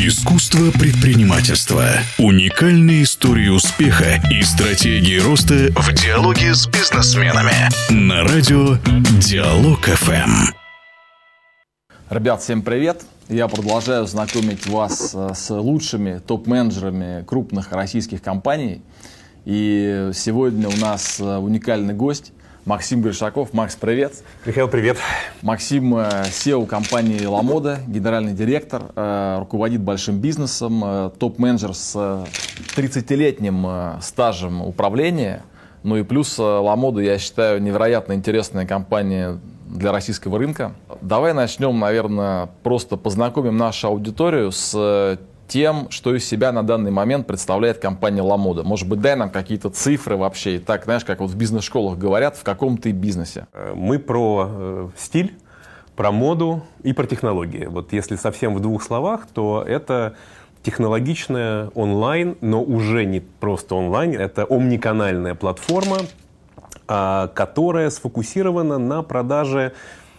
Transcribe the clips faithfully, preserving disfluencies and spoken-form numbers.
Искусство предпринимательства. Уникальные истории успеха и стратегии роста в диалоге с бизнесменами. На радио Диалог эф эм. Ребят, всем привет! Я продолжаю знакомить вас с лучшими топ-менеджерами крупных российских компаний. И сегодня у нас уникальный гость Максим Большаков. Макс, привет. Михаил, привет. Максим си и о компании LaModa, генеральный директор, руководит большим бизнесом, топ-менеджер с тридцатилетним стажем управления. Ну и плюс LaModa, я считаю, невероятно интересная компания для российского рынка. Давай начнем, наверное, просто познакомим нашу аудиторию с тем, что из себя на данный момент представляет компания LaModa. Может быть, дай нам какие-то цифры вообще. И так, знаешь, как вот в бизнес-школах говорят, в каком ты бизнесе? Мы про э, стиль, про моду и про технологии. Вот если совсем в двух словах, то это технологичная онлайн, но уже не просто онлайн, это омниканальная платформа, э, которая сфокусирована на продаже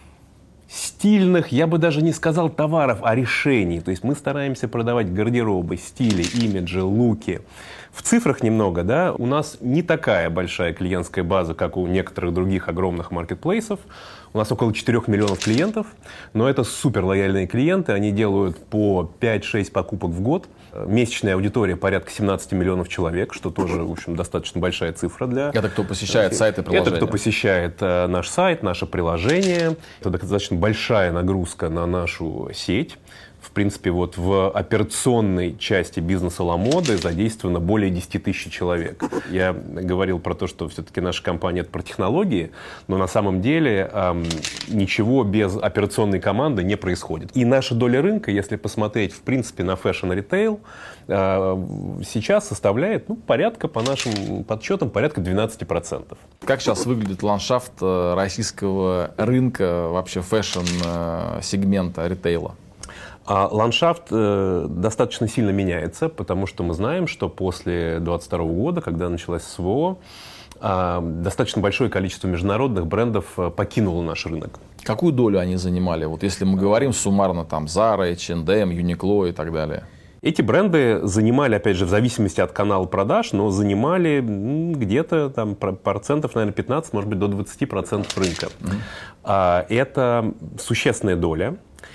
стильных, я бы даже не сказал товаров, а решений. То есть мы стараемся продавать гардеробы, стили, имиджи, луки. В цифрах немного, да, у нас не такая большая клиентская база, как у некоторых других огромных маркетплейсов. У нас около четырёх миллионов клиентов, но это супер лояльные клиенты, они делают по пять-шесть покупок в год. Месячная аудитория порядка семнадцать миллионов человек, что тоже, в общем, достаточно большая цифра для... Это кто посещает сайт и приложение? Это кто посещает э, наш сайт, наше приложение. Это достаточно большая нагрузка на нашу сеть. В принципе, вот в операционной части бизнеса LaModa задействовано более десять тысяч человек. Я говорил про то, что все-таки наша компания — это про технологии, но на самом деле эм, ничего без операционной команды не происходит. И наша доля рынка, если посмотреть, в принципе, на фэшн-ритейл, э, сейчас составляет, ну, порядка, по нашим подсчетам, порядка двенадцать процентов. Как сейчас выглядит ландшафт российского рынка, вообще фэшн-сегмента ритейла? А ландшафт э, достаточно сильно меняется, потому что мы знаем, что после двадцать второго года, когда началась СВО, э, достаточно большое количество международных брендов покинуло наш рынок. Какую долю они занимали? Вот если мы говорим суммарно, там, Zara, эйч энд эм, Uniqlo и так далее. Эти бренды занимали, опять же, в зависимости от канала продаж, но занимали где-то там процентов, наверное, пятнадцать, может быть, до двадцати процентов рынка. Mm-hmm. А, это существенная доля.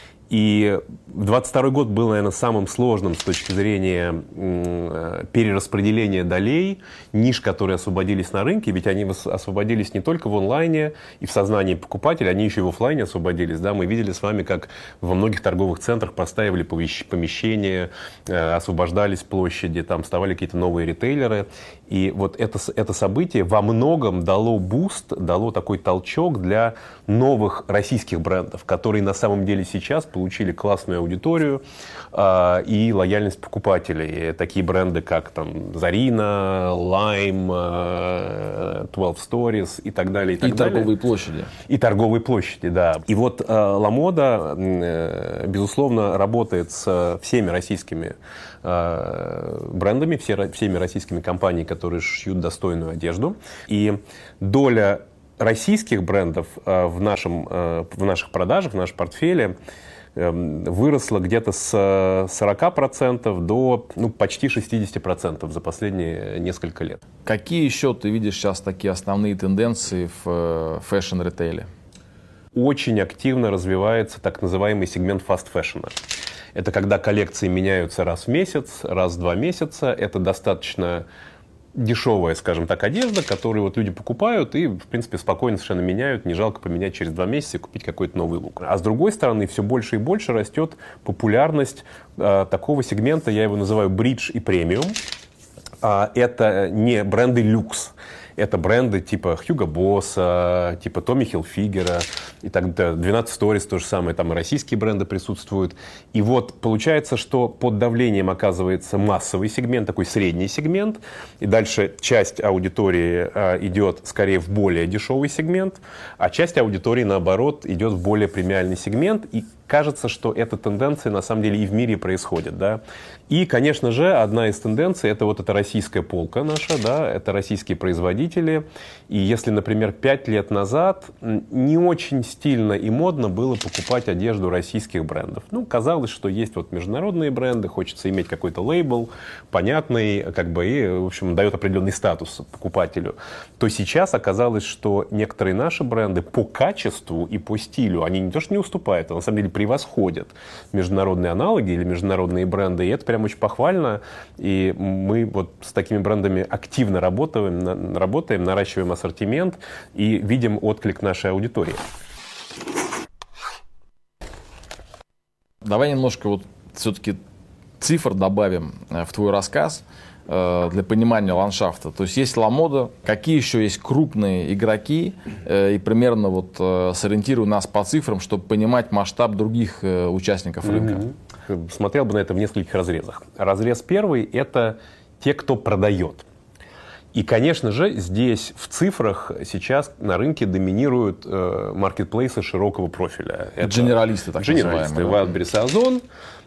И двадцать второй год был, наверное, самым сложным с точки зрения м, перераспределения долей, ниш, которые освободились на рынке, ведь они освободились не только в онлайне и в сознании покупателя, они еще и в офлайне освободились. Да? Мы видели с вами, как во многих торговых центрах простаивали помещения, освобождались площади, там вставали какие-то новые ритейлеры. И вот это, это событие во многом дало буст, дало такой толчок для новых российских брендов, которые на самом деле сейчас получили классную аудиторию э, и лояльность покупателей. И такие бренды, как там Zarina, Lime, э, twelve stories и так далее. И, так и далее. торговые площади. И торговые площади, да. И вот э, LaModa, э, безусловно, работает с всеми российскими э, брендами, все, всеми российскими компаниями, которые шьют достойную одежду. И доля российских брендов э, в, нашем, э, в наших продажах, в нашем портфеле э, выросла где-то с сорока процентов до, ну, почти шестидесяти процентов за последние несколько лет. Какие еще ты видишь сейчас такие основные тенденции в э, фэшн-ритейле? Очень активно развивается так называемый сегмент фаст-фэшна. Это когда коллекции меняются раз в месяц, раз в два месяца. Это достаточно дешевая, скажем так, одежда, которую вот люди покупают и, в принципе, спокойно совершенно меняют. Не жалко поменять через два месяца и купить какой-то новый лук. А с другой стороны, все больше и больше растет популярность э, такого сегмента, я его называю бридж и премиум. А, это не бренды люкс. Это бренды типа Hugo Boss, типа Tommy Hilfiger и так далее. двенадцать Stories то же самое, там и российские бренды присутствуют. И вот получается, что под давлением оказывается массовый сегмент, такой средний сегмент. И дальше часть аудитории а, идет скорее в более дешевый сегмент, а часть аудитории, наоборот, идет в более премиальный сегмент. И кажется, что эта тенденция на самом деле и в мире происходит, да. И, конечно же, одна из тенденций — это вот эта российская полка наша, да, это российские производители. И если, например, пять лет назад не очень стильно и модно было покупать одежду российских брендов. Ну, казалось, что есть вот международные бренды, хочется иметь какой-то лейбл, понятный, как бы, и, в общем, дает определенный статус покупателю. То сейчас оказалось, что некоторые наши бренды по качеству и по стилю, они не то что не уступают, а на самом деле превосходят международные аналоги или международные бренды, и это прям очень похвально, и мы вот с такими брендами активно работаем, на, работаем, наращиваем ассортимент и видим отклик нашей аудитории. Давай немножко вот все-таки цифр добавим в твой рассказ э, для понимания ландшафта. То есть есть LaModa, какие еще есть крупные игроки, э, и примерно вот э, сориентируй нас по цифрам, чтобы понимать масштаб других э, участников рынка. Mm-hmm. Смотрел бы на это в нескольких разрезах. Разрез первый — это те, кто продает. И, конечно же, здесь в цифрах сейчас на рынке доминируют э, маркетплейсы широкого профиля. Это дженералисты, так дженералисты, называемые. Wildberries и Озон.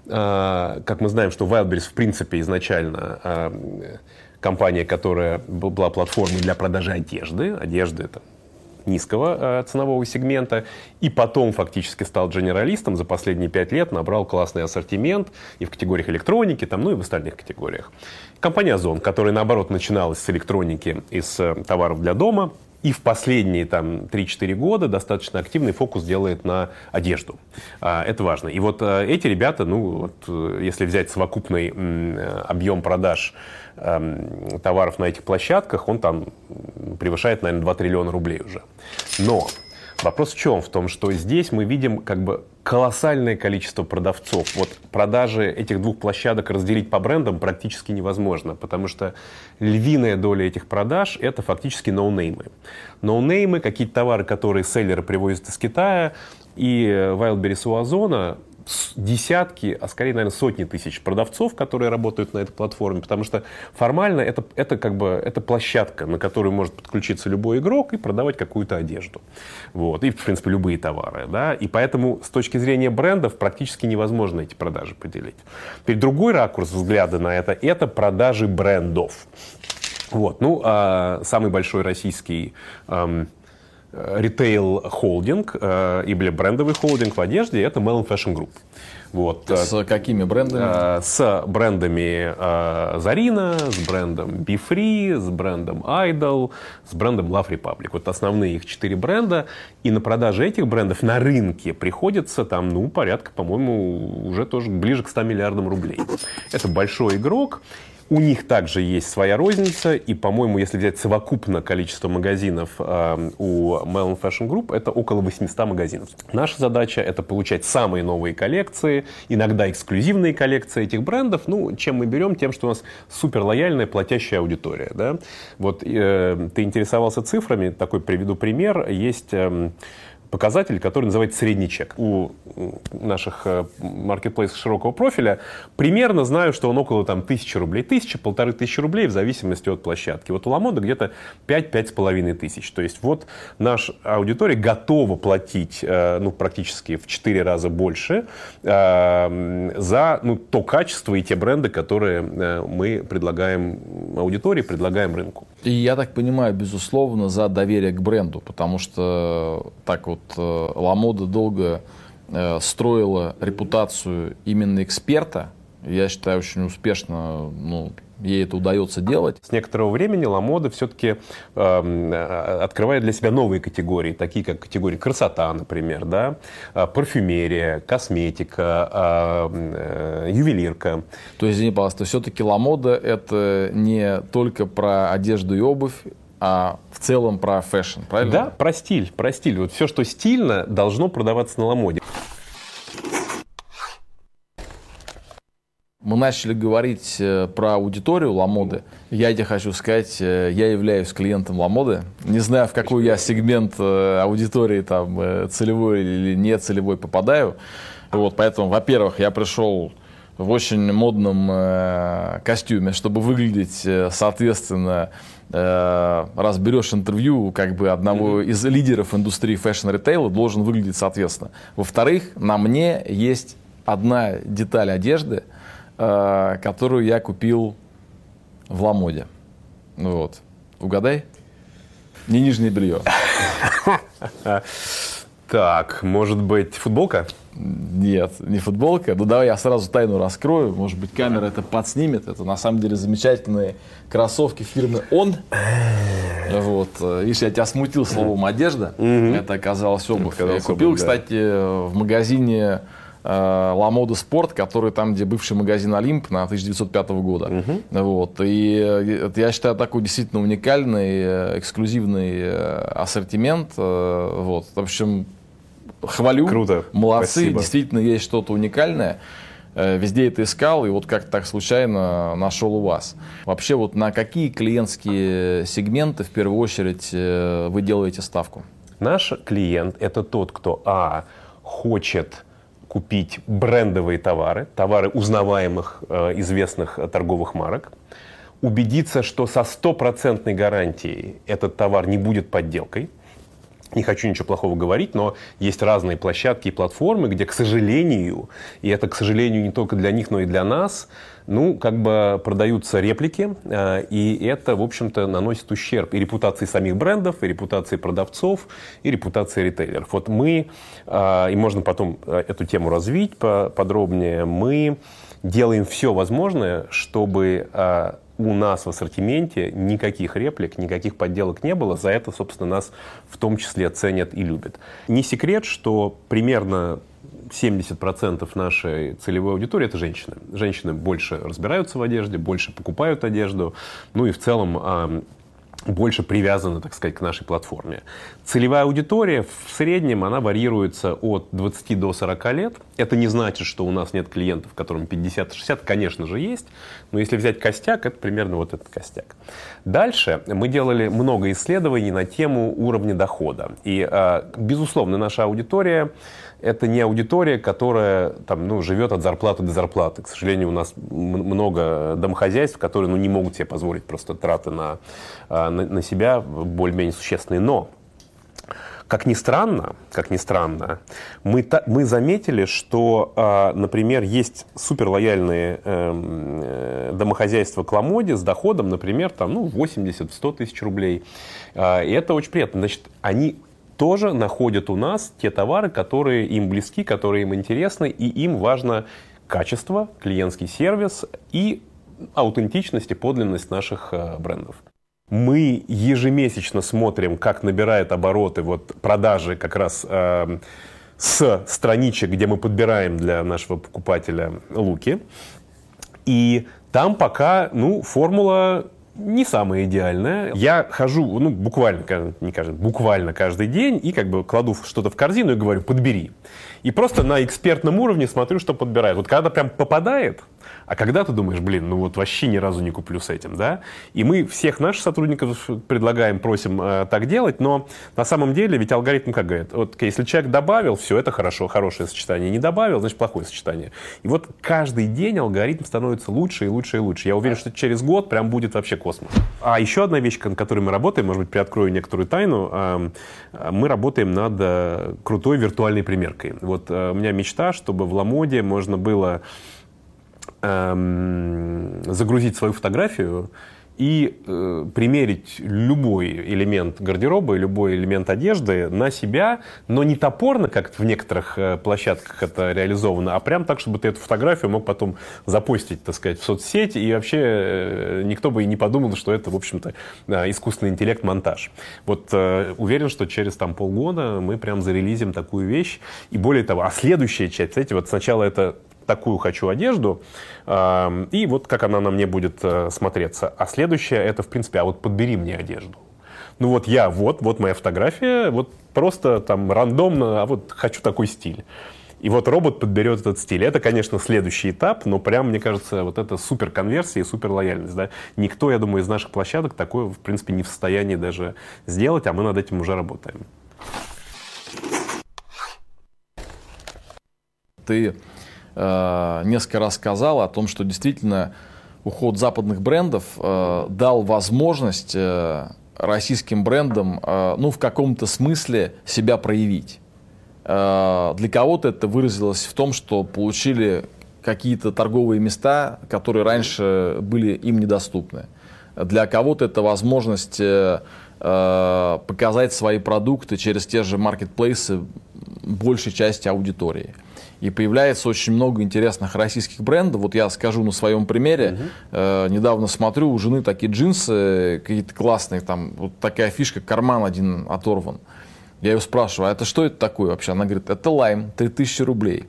Э, как мы знаем, что Wildberries, в принципе, изначально э, компания, которая была платформой для продажи одежды. Одежды — это низкого э, ценового сегмента, и потом фактически стал дженералистом, за последние пять лет набрал классный ассортимент и в категориях электроники, там, ну и в остальных категориях. Компания Озон, которая, наоборот, начиналась с электроники, из э, товаров для дома, и в последние там, три-четыре года достаточно активный фокус делает на одежду. А, это важно. И вот а, эти ребята, ну, вот, если взять совокупный м, объем продаж м, товаров на этих площадках, он там превышает, наверное, два триллиона рублей уже. Но вопрос в чем? В том, что здесь мы видим как бы колоссальное количество продавцов. Вот продажи этих двух площадок разделить по брендам практически невозможно, потому что львиная доля этих продаж — это фактически ноунеймы. Ноунеймы, какие-то товары, которые селлеры привозят из Китая, и Wildberries у Озона десятки, а скорее, наверное, сотни тысяч продавцов, которые работают на этой платформе, потому что формально это, это как бы это площадка, на которую может подключиться любой игрок и продавать какую-то одежду. Вот. И, в принципе, любые товары. Да? И поэтому с точки зрения брендов практически невозможно эти продажи поделить. Теперь другой ракурс взгляда на это — это продажи брендов. Вот. Ну, а самый большой российский эм, ритейл-холдинг э, или брендовый холдинг в одежде — это Melon Fashion Group. Вот. С какими брендами? Э, с брендами э, Zarina, с брендом Be Free, с брендом Idol, с брендом Love Republic. Вот основные их четыре бренда. И на продаже этих брендов на рынке приходится там, ну, порядка, по-моему, уже тоже ближе к ста миллиардам рублей. Это большой игрок. У них также есть своя розница, и, по-моему, если взять совокупно количество магазинов э, у Melon Fashion Group, это около восьмисот магазинов. Наша задача — это получать самые новые коллекции, иногда эксклюзивные коллекции этих брендов. Ну, чем мы берем? Тем, что у нас супер лояльная платящая аудитория. Да? Вот э, ты интересовался цифрами, такой приведу пример. Есть... Э, показатель, который называется средний чек. У наших маркетплейсов широкого профиля примерно знаю, что он около там, тысячи рублей. Тысяча, полторы тысячи рублей в зависимости от площадки. Вот у LaModa где-то пять-пять с половиной тысяч. То есть вот наша аудитория готова платить ну, практически в четыре раза больше э, за ну, то качество и те бренды, которые мы предлагаем аудитории, предлагаем рынку. И я так понимаю, безусловно, за доверие к бренду, потому что так вот LaModa долго э, строила репутацию именно эксперта. Я считаю, очень успешно, ну, ей это удается делать. С некоторого времени LaModa все-таки э, открывает для себя новые категории, такие как категория красота, например, да, парфюмерия, косметика, э, э, ювелирка. То есть, извини, пожалуйста, все-таки LaModa — это не только про одежду и обувь, а в целом про фэшн, правильно? Да, про стиль, про стиль. Вот все, что стильно, должно продаваться на LaModa. Мы начали говорить про аудиторию LaModa. Я тебе хочу сказать, я являюсь клиентом LaModa. Не знаю, в какой я сегмент аудитории, там, целевой или не целевой попадаю. Вот, поэтому, во-первых, я пришел в очень модном э, костюме, чтобы выглядеть, э, соответственно, э, раз берешь интервью как бы одного mm-hmm. из лидеров индустрии фэшн-ритейла, должен выглядеть соответственно. Во-вторых, на мне есть одна деталь одежды, э, которую я купил в Ламоде. Вот. Угадай? Не нижнее белье. Так, может быть, футболка? Нет, не футболка. Ну давай я сразу тайну раскрою. Может быть, камера это подснимет. Это на самом деле замечательные кроссовки фирмы Он. Вот. Видишь, я тебя смутил словом одежда. Это оказалась обувь. Я купил, кстати, в магазине Ламода Спорт, который там, где бывший магазин Олимп на тысяча девятьсот пятого года. Uh-huh. Вот. И это, я считаю, такой действительно уникальный, эксклюзивный ассортимент. Вот. В общем, хвалю. Круто. Молодцы. Спасибо. Действительно есть что-то уникальное. Везде это искал, и вот как-то так случайно нашел у вас. Вообще, вот на какие клиентские сегменты в первую очередь вы делаете ставку? Наш клиент – это тот, кто, а, хочет купить брендовые товары, товары узнаваемых, э, известных торговых марок, убедиться, что со стопроцентной гарантией этот товар не будет подделкой. Не хочу ничего плохого говорить, но есть разные площадки и платформы, где, к сожалению, и это, к сожалению, не только для них, но и для нас, ну, как бы продаются реплики, э, и это, в общем-то, наносит ущерб и репутации самих брендов, и репутации продавцов, и репутации ритейлеров. Вот мы, э, и можно потом эту тему развить подробнее, мы делаем все возможное, чтобы э, у нас в ассортименте никаких реплик, никаких подделок не было. За это, собственно, нас в том числе ценят и любят. Не секрет, что примерно семьдесят процентов нашей целевой аудитории – это женщины. Женщины больше разбираются в одежде, больше покупают одежду, ну и в целом больше привязаны, так сказать, к нашей платформе. Целевая аудитория в среднем она варьируется от двадцати до сорока лет. Это не значит, что у нас нет клиентов, которым пятьдесят-шестьдесят, конечно же, есть. Но если взять костяк, это примерно вот этот костяк. Дальше мы делали много исследований на тему уровня дохода. И, безусловно, наша аудитория – это не аудитория, которая там, ну, живет от зарплаты до зарплаты. К сожалению, у нас много домохозяйств, которые ну, не могут себе позволить просто траты на, на, на себя более-менее существенные. Но, как ни странно, как ни странно, мы, та, мы заметили, что, например, есть суперлояльные э, домохозяйства к Ламоде с доходом, например, там, ну, восемьдесят-сто тысяч рублей. И это очень приятно. Значит, они тоже находят у нас те товары, которые им близки, которые им интересны, и им важно качество, клиентский сервис и аутентичность и подлинность наших брендов. Мы ежемесячно смотрим, как набирает обороты вот продажи как раз э, с страничек, где мы подбираем для нашего покупателя луки. И там пока, ну, формула не самая идеальная. Я хожу, ну, буквально, не каждый, буквально каждый день и как бы кладу что-то в корзину и говорю, подбери. И просто на экспертном уровне смотрю, что подбирает. Вот когда прям попадает, а когда ты думаешь, блин, ну вот вообще ни разу не куплю с этим, да? И мы всех наших сотрудников предлагаем, просим э, так делать, но на самом деле ведь алгоритм как говорит, вот если человек добавил, все, это хорошо, хорошее сочетание, не добавил, значит плохое сочетание. И вот каждый день алгоритм становится лучше и лучше и лучше. Я уверен, что через год прям будет вообще космос. А еще одна вещь, над которой мы работаем, может быть, приоткрою некоторую тайну, э, мы работаем над э, крутой виртуальной примеркой. Вот э, у меня мечта, чтобы в Ламоде можно было загрузить свою фотографию и э, примерить любой элемент гардероба, любой элемент одежды на себя, но не топорно, как в некоторых э, площадках это реализовано, а прям так, чтобы ты эту фотографию мог потом запостить, так сказать, в соцсети, и вообще э, никто бы и не подумал, что это, в общем-то, э, искусственный интеллект, монтаж. Вот э, уверен, что через там полгода мы прям зарелизим такую вещь, и более того, а следующая часть, знаете, вот сначала это такую хочу одежду, э, и вот как она на мне будет э, смотреться. А следующее, это, в принципе, а вот подбери мне одежду. Ну вот я, вот, вот моя фотография, вот просто там рандомно, а вот хочу такой стиль. И вот робот подберет этот стиль. Это, конечно, следующий этап, но прям, мне кажется, вот это супер конверсия и супер лояльность. Да? Никто, я думаю, из наших площадок такое, в принципе, не в состоянии даже сделать, а мы над этим уже работаем. Ты э, несколько раз сказал о том, что действительно уход западных брендов э, дал возможность э, российским брендам, э, ну, в каком-то смысле себя проявить. Э, для кого-то это выразилось в том, что получили какие-то торговые места, которые раньше были им недоступны. Для кого-то это возможность э, э, показать свои продукты через те же маркетплейсы большей части аудитории. И появляется очень много интересных российских брендов. Вот я скажу на своем примере. Uh-huh. Э, недавно смотрю, у жены такие джинсы, какие-то классные, там вот такая фишка, карман один оторван. Я ее спрашиваю, а это что это такое вообще? Она говорит, это Lime, три тысячи рублей.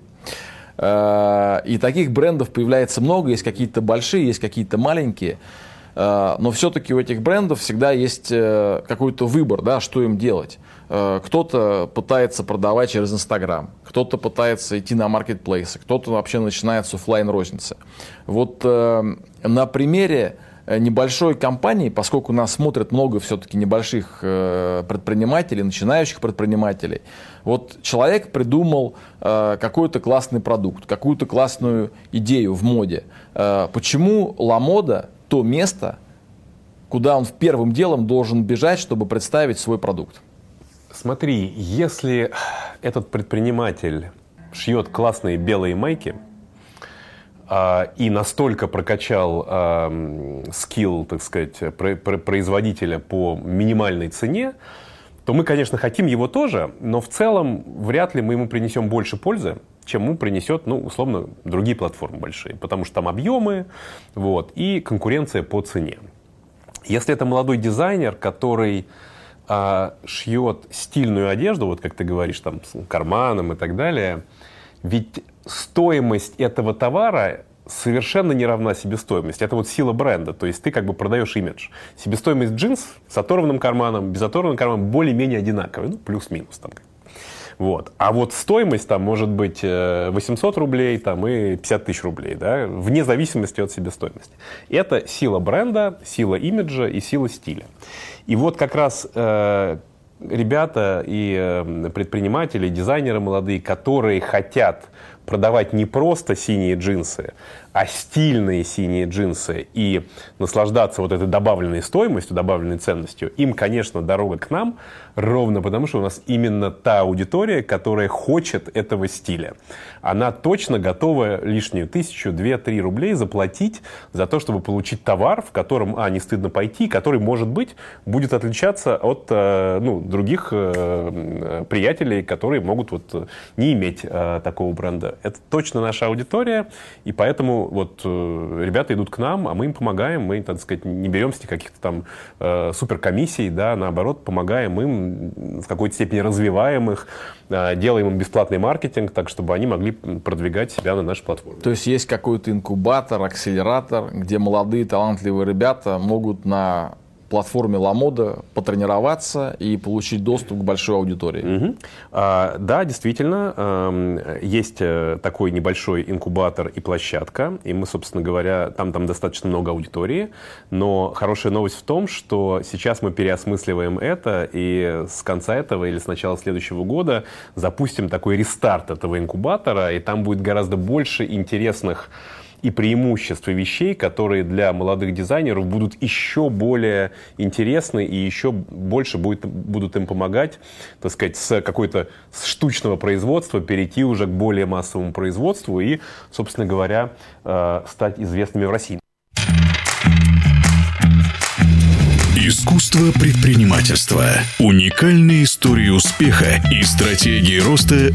Э, и таких брендов появляется много, есть какие-то большие, есть какие-то маленькие. Э, но все-таки у этих брендов всегда есть э, какой-то выбор, да, что им делать. Кто-то пытается продавать через Инстаграм, кто-то пытается идти на маркетплейсы, кто-то вообще начинает с офлайн-розницы. Вот э, на примере небольшой компании, поскольку нас смотрят много все-таки небольших э, предпринимателей, начинающих предпринимателей, вот человек придумал э, какой-то классный продукт, какую-то классную идею в моде. Э, почему Ламода то место, куда он первым делом должен бежать, чтобы представить свой продукт? Смотри, если этот предприниматель шьет классные белые майки э, и настолько прокачал э, скилл, так сказать, про- про- производителя по минимальной цене, то мы, конечно, хотим его тоже, но в целом вряд ли мы ему принесем больше пользы, чем ему принесет, ну, условно, другие платформы большие, потому что там объемы, вот, и конкуренция по цене. Если это молодой дизайнер, который а, шьет стильную одежду, вот как ты говоришь, там, с карманом и так далее, ведь стоимость этого товара совершенно не равна себестоимости. Это вот сила бренда, то есть ты как бы продаешь имидж. Себестоимость джинс с оторванным карманом, без оторванного кармана более-менее одинаковая, ну, плюс-минус там. Вот. А вот стоимость там может быть восемьсот рублей там, и пятьдесят тысяч рублей, да, вне зависимости от себестоимости. Это сила бренда, сила имиджа и сила стиля. И вот как раз э, ребята и э, предприниматели, дизайнеры молодые, которые хотят продавать не просто синие джинсы, а стильные синие джинсы и наслаждаться вот этой добавленной стоимостью, добавленной ценностью, им, конечно, дорога к нам ровно потому, что у нас именно та аудитория, которая хочет этого стиля. Она точно готова лишнюю тысячу, две, три рублей заплатить за то, чтобы получить товар, в котором, а, не стыдно пойти, который, может быть, будет отличаться от э, ну, других э, приятелей, которые могут вот, не иметь э, такого бренда. Это точно наша аудитория, и поэтому вот э, ребята идут к нам, а мы им помогаем, мы, так сказать, не берем с них каких-то там э, суперкомиссий, да, наоборот, помогаем им, в какой-то степени развиваем их, э, делаем им бесплатный маркетинг, так, чтобы они могли продвигать себя на нашей платформе. То есть есть какой-то инкубатор, акселератор, где молодые талантливые ребята могут на платформе Ламода потренироваться и получить доступ к большой аудитории. Угу. А, да, действительно, э, есть такой небольшой инкубатор и площадка, и мы, собственно говоря, там, там достаточно много аудитории, но хорошая новость в том, что сейчас мы переосмысливаем это, и с конца этого или с начала следующего года запустим такой рестарт этого инкубатора, и там будет гораздо больше интересных и преимуществ и вещей, которые для молодых дизайнеров будут еще более интересны и еще больше будет, будут им помогать, так сказать, с какой-то с штучного производства перейти уже к более массовому производству и, собственно говоря, э, стать известными в России. Искусство предпринимательства. Уникальные истории успеха и стратегии роста